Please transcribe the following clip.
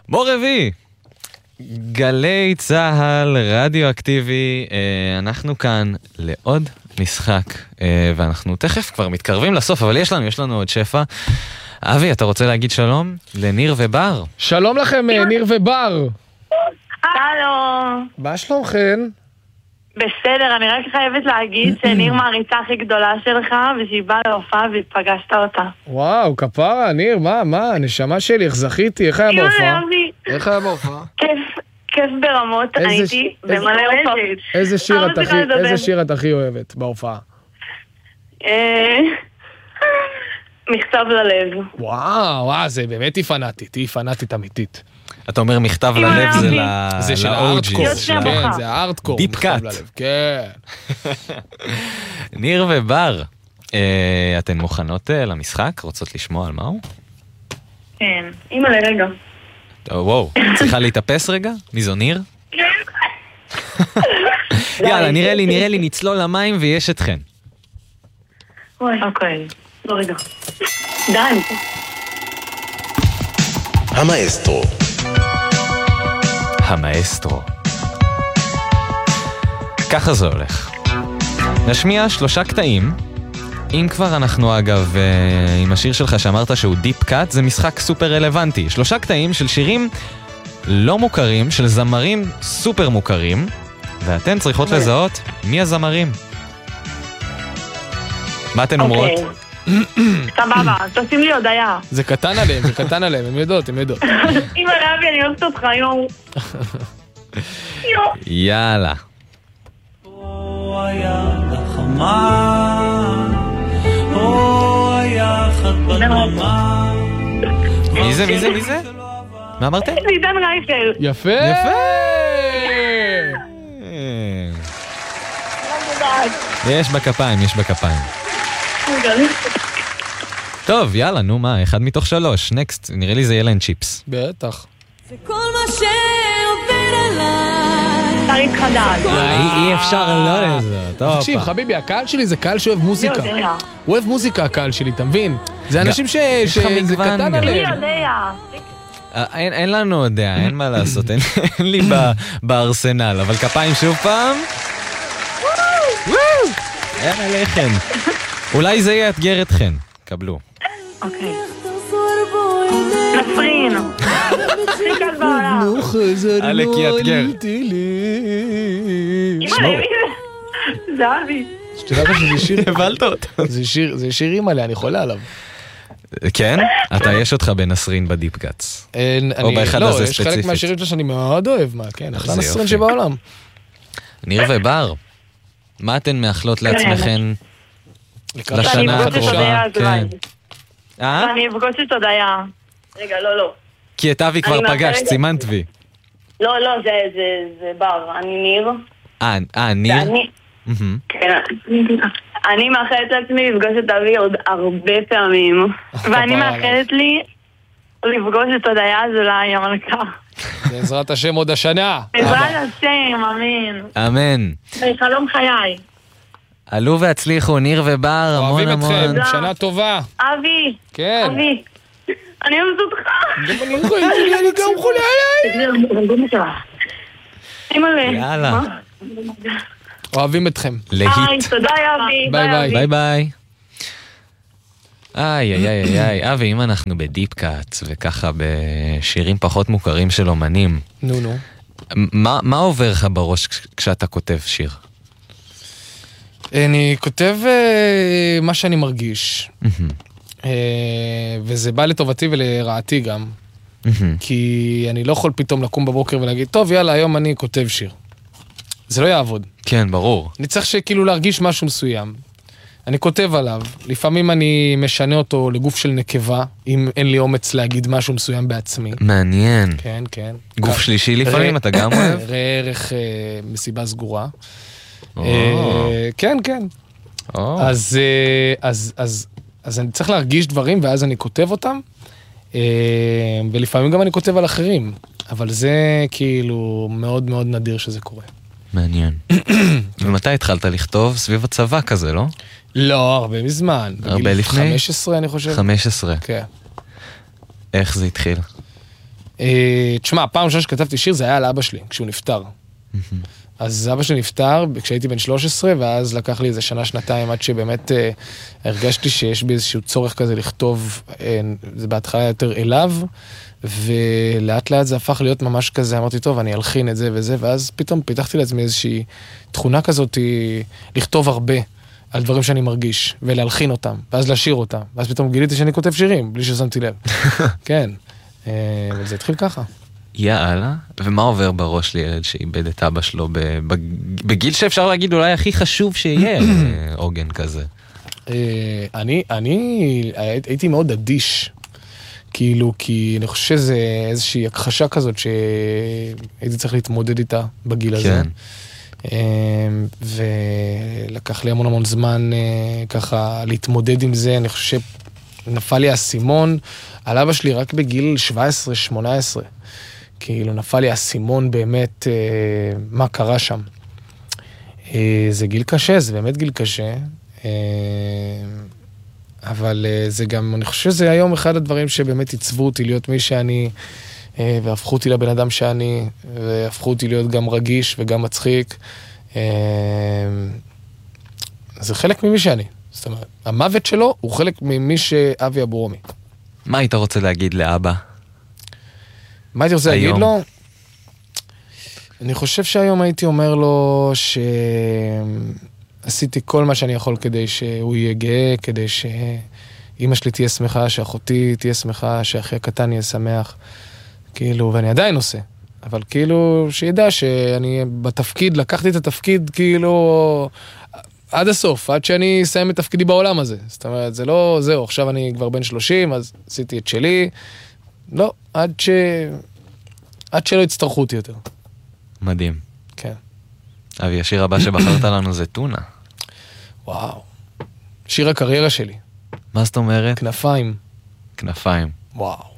בוא רביעי, גלי צהל, רדיו אקטיבי, אנחנו כאן לעוד משחק, ואנחנו תכף כבר מתקרבים לסוף, אבל יש לנו עוד שפע. אבי, אתה רוצה להגיד שלום לניר ובר? שלום לכם, ניר ובר. שלום. מה שלומכן? בסדר, אני רק חייבת להגיד שניר מעריצה הכי גדולה שלך, ושהיא באה להופעה והתפגשת אותה. וואו, כפרה, ניר, מה, הנשמה שלי, איך זכיתי, איך היה בהופעה? איך היה בהופעה? כיף ברמות, הייתי במלא הופעות. איזה שיר את הכי אוהבת בהופעה? מכתב ללב. וואו, זה באמת היא פנאטית אמיתית. אתה אומר מכתב ללב, זה של הארדקור. כן, זה הארדקור. דיפ קאט. כן. ניר ובר, אתן מוכנות למשחק? רוצות לשמוע על מהו? כן. אימא לרגע. וואו, צריכה להתאפס רגע? מי זו ניר? יאללה, נראה לי נצלול למים ויש אתכן. אוקיי. לא רגע. די. המאסטרו. ככה זה הולך. נשמיע 3 קטעים. אם כבר אנחנו אגב עם השיר שלך שאמרת שהוא דיפ קאט, זה משחק סופר רלוונטי. 3 קטעים של שירים לא מוכרים, של זמרים סופר מוכרים, ואתן צריכות לזהות מי הזמרים. מה אתן אומרות? סבבה, תשים לי הודעה. זה קטן עליהם, הם יודעות. אמא רבי, אני אוהבת אותך, יום. יאללה. מי זה? מה אמרת? עידן רייכל. יפה. יש בכפיים. טוב, יאללה, נו מה, 1 מתוך 3, נקסט, נראה לי זה ילן צ'יפס. בטח. זה כל מה שעובר עליי. שרית חדש. אי אפשר לא לזאת. תקשיב, חביבי, הקהל שלי זה קהל שאוהב מוזיקה. הוא אוהב מוזיקה, הקהל שלי, אתה מבין? זה אנשים שזה קטן עליהם. אני יודע. אין לנו דעה, אין מה לעשות, אין לי בארסנל, אבל כפיים שוב פעם. אין עליכן. אולי זה יאתגר אתכן. קבלו. אוקיי. נפרין. הכי קל בעולם. אלק יאתגר. זה אבי. שתדע לך שזה שיר... הבלת אותה. זה שיר אימא לי, אני חולה עליו. כן? אתה יש אותך בנסרין בדיפ קאטס. או באחד לא, הזה יש ספציפית. חלק מהשירים שאני מאוד אוהב, מה, כן, אחלה נסרין שבעולם. ניר ובר, מה אתן מאחלות לעצמכן לשנה הקרובה? אני אפגוש את הודיה. רגע, לא. כי את אבי כבר פגשת, סימנת וי. לא, זה בר. אני ניר. ניר? כן. אני מאחלת לעצמי לפגוש את אבי עוד הרבה פעמים. ואני מאחלת לי לפגוש את הודיה אזולאי המלכה. בעזרת השם עוד השנה. בעזרת השם, אמן. אמן. חלום חיי. עלו והצליחו, ניר ובר, המון המון. אוהבים אתכם, שנה טובה. אבי. כן. אבי. אני אוהבת אותך. אני גם חולה עליי. יאללה. אוהבים אתכם. להיט. תודה אבי. ביי. ביי. איי, אבי, אם אנחנו בדיפ קאט וככה בשירים פחות מוכרים של אומנים, נו. מה עובר לך בראש כשאתה כותב שיר? אני כותב מה שאני מרגיש, וזה בא לטובתי ולרעתי גם, כי אני לא יכול פתאום לקום בבוקר ולהגיד, טוב יאללה, היום אני כותב שיר. זה לא יעבוד. כן, ברור. אני צריך שכאילו להרגיש משהו מסוים. אני כותב עליו, לפעמים אני משנה אותו לגוף של נקבה, אם אין לי אומץ להגיד משהו מסוים בעצמי. מעניין. כן. גוף שלישי לפעמים, אתה גם אוהב? ראה ערך מסיבה סגורה. כן. אז אני צריך להרגיש דברים, ואז אני כותב אותם, ולפעמים גם אני כותב על אחרים, אבל זה כאילו מאוד מאוד נדיר שזה קורה. מעניין. ומתי התחלת לכתוב? סביב הצבא כזה, לא? לא, הרבה מזמן. הרבה לפני? 15 אני חושב. 15. כן. איך זה התחיל? תשמע, פעם ראשונה שכתבתי שיר זה היה על אבא שלי, כשהוא נפטר. אז אבא שלי נפטר כשהייתי בן 13, ואז לקח לי איזה שנה, שנתיים, עד שבאמת הרגשתי שיש בי איזשהו צורך כזה לכתוב, זה בהתחלה יותר אליו, ולאט לאט זה הפך להיות ממש כזה, אמרתי, טוב, אני אלחין את זה וזה, ואז פתאום פיתחתי לעצמי איזושהי תכונה כזאת, לכתוב הרבה על דברים שאני מרגיש, ולהלחין אותם, ואז לשיר אותם, ואז פתאום גיליתי שאני כותב שירים, בלי ששמתי לב. כן, וזה התחיל ככה. יאללה, ומה עובר בראש לילד שאיבד את אבא שלו בגיל שאפשר להגיד אולי הכי חשוב שיהיה עוגן כזה? אני הייתי מאוד אדיש, כאילו, כי אני חושב שזה איזושהי הכחשה כזאת שהייתי צריך להתמודד איתה בגיל הזה. ולקח לי המון המון זמן ככה להתמודד עם זה. אני חושב שנפל לי הסימון על אבא שלי רק בגיל 17-18. כאילו נפל לי הסימון באמת מה קרה שם. זה גיל קשה, זה באמת גיל קשה. אבל זה גם, אני חושב שזה היום אחד הדברים שבאמת עיצבו אותי להיות מי שאני, והפכו אותי לבן אדם שאני, והפכו אותי להיות גם רגיש וגם מצחיק. זה חלק ממי שאני. זאת אומרת, המוות שלו הוא חלק ממי שאבי אבורומי. מה היית רוצה להגיד לאבא? מה הייתי רוצה להגיד לו? אני חושב שהיום הייתי אומר לו שעשיתי כל מה שאני יכול כדי שהוא יהיה גאה, כדי שאמא שלי תהיה שמחה, שאחותי תהיה שמחה, שאחי הקטן יהיה שמח. כאילו, ואני עדיין עושה. אבל כאילו, שידע שאני בתפקיד, לקחתי את התפקיד כאילו עד הסוף, עד שאני אסיים את תפקידי בעולם הזה. זאת אומרת, זה לא, זהו, עכשיו אני כבר בן 30, אז עשיתי את שלי. לא, עד שלא יצטרכו אותי יותר. מדהים. כן. אבי, השיר הבא שבחרת לנו זה טונה. וואו. שיר הקריירה שלי. מה זאת אומרת? כנפיים. כנפיים. וואו.